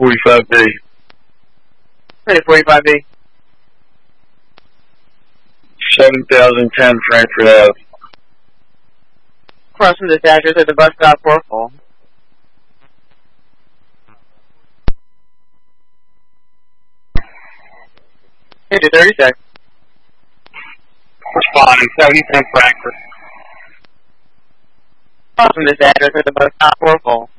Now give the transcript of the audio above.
45B. Ready, 45B. 7010 Frankfurt Ave. Crossing this address at the bus stop for full. Into 30 seconds. Responding, 7010 Frankfurt. Crossing this address at the bus stop for full.